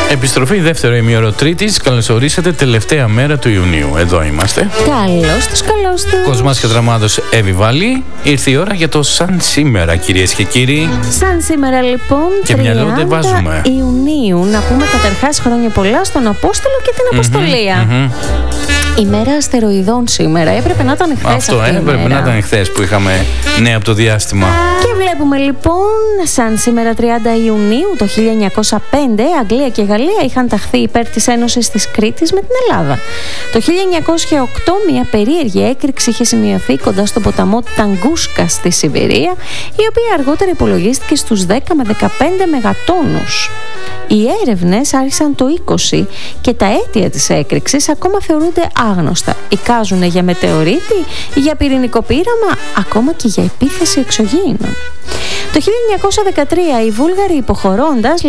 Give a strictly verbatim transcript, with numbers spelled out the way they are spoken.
Επιστροφή δεύτερο ημίωρο Τρίτης. Καλώς ορίσατε, τελευταία μέρα του Ιουνίου. Εδώ είμαστε. Καλώς τους, καλώς τους. Κοσμάς και Δραμάδος Εύη Βάλλη. Ήρθε η ώρα για το σαν σήμερα, κυρίες και κύριοι. Σαν σήμερα λοιπόν, και μυαλό δεν βάζουμε. Ιουνίου. Να πούμε καταρχάς χρόνια πολλά στον Απόστολο και την Αποστολία. Mm-hmm, mm-hmm. Ημέρα αστεροειδών σήμερα. Έπρεπε να ήταν χθες. Αυτό αυτή έπρεπε ημέρα. να ήταν χθες που είχαμε νέα από το διάστημα. Και βλέπουμε λοιπόν, σαν σήμερα τριάντα Ιουνίου το χίλια εννιακόσια πέντε, Αγγλία και Γαλλία είχαν ταχθεί υπέρ της Ένωσης της Κρήτης με την Ελλάδα. Το χίλια εννιακόσια οκτώ μια περίεργη έκρηξη είχε σημειωθεί κοντά στον ποταμό Ταγκούσκα στη Σιβηρία, η οποία αργότερα υπολογίστηκε στους δέκα με δεκαπέντε μεγατόνους. Οι έρευνες άρχισαν το είκοσι και τα αίτια της έκρηξης ακόμα θεωρούνται άγνωστα. Εικάζουν για μετεωρίτη, για πυρηνικό πείραμα, ακόμα και για επίθεση εξωγήινων. Το χίλια εννιακόσια δεκατρία οι Βούλγαροι υποχωρώντας